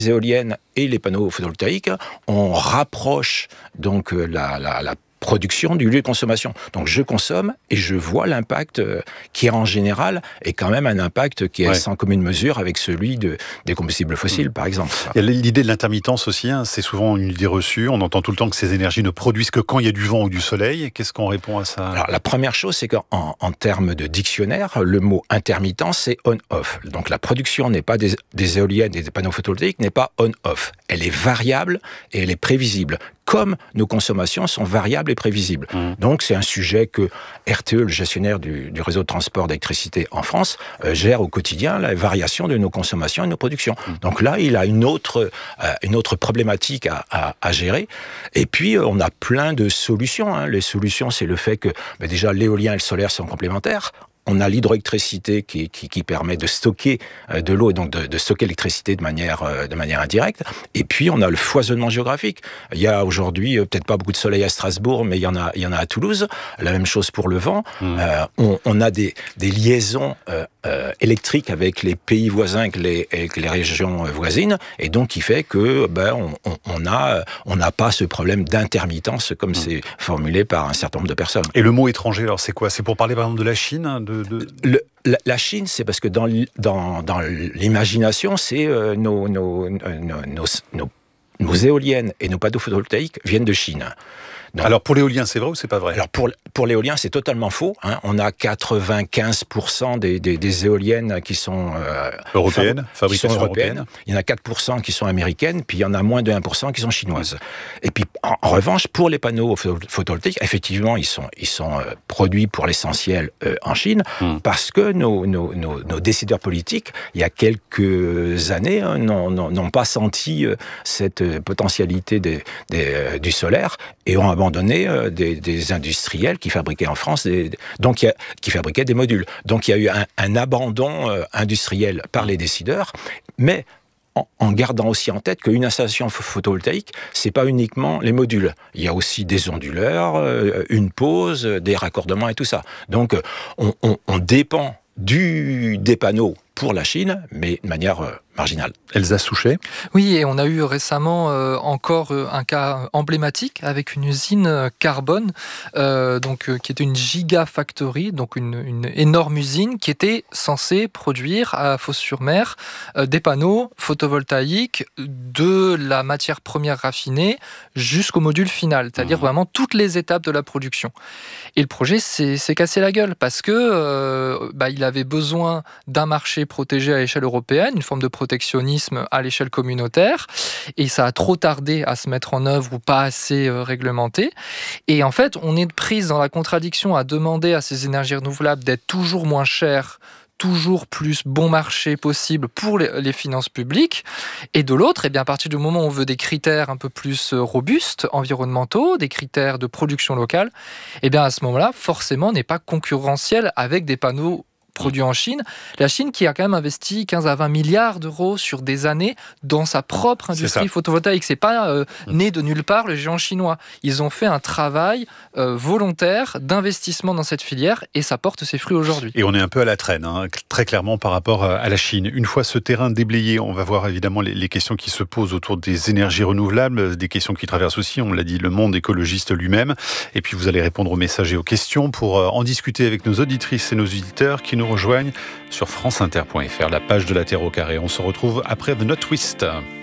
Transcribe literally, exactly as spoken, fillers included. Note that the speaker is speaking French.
éoliennes et les panneaux photovoltaïques, on rapproche donc la, la, la production du lieu de consommation. Donc je consomme et je vois l'impact euh, qui en général est quand même un impact qui est ouais. sans commune mesure avec celui de, des combustibles fossiles mmh. par exemple. Il y a l'idée de l'intermittence aussi, hein. C'est souvent une idée reçue, on entend tout le temps que ces énergies ne produisent que quand il y a du vent ou du soleil. Qu'est-ce qu'on répond à ça? Alors la première chose, c'est qu'en en termes de dictionnaire, le mot intermittent c'est on-off. Donc la production n'est pas des, des éoliennes et des panneaux photovoltaïques, n'est pas on-off. Elle est variable et elle est prévisible, comme nos consommations sont variables et prévisibles. Mmh. Donc c'est un sujet que R T E, le gestionnaire du, du réseau de transport d'électricité en France, euh, gère au quotidien la variation de nos consommations et de nos productions. Mmh. Donc là, il a une autre, euh, une autre problématique à, à, à gérer. Et puis, euh, on a plein de solutions. Hein. Les solutions, c'est le fait que bah, déjà l'éolien et le solaire sont complémentaires. On a l'hydroélectricité qui, qui, qui permet de stocker euh, de l'eau et donc de, de stocker l'électricité de manière, euh, de manière indirecte. Et puis, on a le foisonnement géographique. Il y a aujourd'hui euh, peut-être pas beaucoup de soleil à Strasbourg, mais il y en a, il y en a à Toulouse. La même chose pour le vent. Mmh. Euh, on, on a des, des liaisons euh, euh, électriques avec les pays voisins, avec les, avec les régions voisines, et donc qui fait que ben, on, on, on a, on n'a pas ce problème d'intermittence comme mmh. c'est formulé par un certain nombre de personnes. Et le mot étranger, alors c'est quoi? C'est pour parler par exemple de la Chine? de De, de... Le, la, la Chine, c'est parce que dans, dans, dans l'imagination, c'est euh, nos, nos, nos, nos, nos, nos éoliennes et nos panneaux photovoltaïques viennent de Chine. Donc, alors pour l'éolien, c'est vrai ou c'est pas vrai? Alors pour, pour l'éolien, c'est totalement faux. Hein. On a quatre-vingt-quinze pour cent des, des, des éoliennes qui sont euh, européennes, fab- qui sont européennes. Européenne. Il y en a quatre pour cent qui sont américaines, puis il y en a moins de un pour cent qui sont chinoises. Et puis en, en revanche, pour les panneaux photovoltaïques, effectivement, ils sont, ils sont euh, produits pour l'essentiel euh, en Chine, mmh. parce que nos, nos, nos, nos décideurs politiques, il y a quelques années, hein, n'ont, n'ont pas senti euh, cette potentialité des, des, euh, du solaire et ont abandonné euh, des, des industriels qui fabriquaient en France, des, donc il y a, qui fabriquaient des modules. Donc il y a eu un, un abandon euh, industriel par les décideurs, mais en, en gardant aussi en tête qu'une installation photovoltaïque, c'est pas uniquement les modules. Il y a aussi des onduleurs, euh, une pose, des raccordements et tout ça. Donc on, on, on dépend du, des panneaux pour la Chine, mais de manière euh, marginale. Elsa Souchet. Oui, et on a eu récemment euh, encore euh, un cas emblématique avec une usine euh, carbone, euh, donc euh, qui était une gigafactory, donc une, une énorme usine qui était censée produire à Fos-sur-Mer euh, des panneaux photovoltaïques de la matière première raffinée jusqu'au module final, c'est-à-dire mmh. vraiment toutes les étapes de la production. Et le projet s'est, s'est cassé la gueule parce que euh, bah, il avait besoin d'un marché protégé à l'échelle européenne, une forme de protectionnisme à l'échelle communautaire, et ça a trop tardé à se mettre en œuvre ou pas assez euh, réglementé. Et en fait, on est pris dans la contradiction à demander à ces énergies renouvelables d'être toujours moins chères, toujours plus bon marché possible pour les, les finances publiques. Et de l'autre, eh bien, à partir du moment où on veut des critères un peu plus robustes, environnementaux, des critères de production locale, eh bien, à ce moment-là, forcément, on n'est pas concurrentiel avec des panneaux produits en Chine. La Chine qui a quand même investi quinze à vingt milliards d'euros sur des années dans sa propre industrie c'est photovoltaïque. C'est pas euh, mmh. né de nulle part le géant chinois. Ils ont fait un travail euh, volontaire d'investissement dans cette filière et ça porte ses fruits aujourd'hui. Et on est un peu à la traîne, hein, très clairement par rapport à la Chine. Une fois ce terrain déblayé, on va voir évidemment les, les questions qui se posent autour des énergies renouvelables, des questions qui traversent aussi, on l'a dit, le monde écologiste lui-même. Et puis vous allez répondre aux messages et aux questions pour euh, en discuter avec nos auditrices et nos auditeurs qui nous rejoignent sur franceinter point f r, la page de la Terre au carré. On se retrouve après The Note Twist.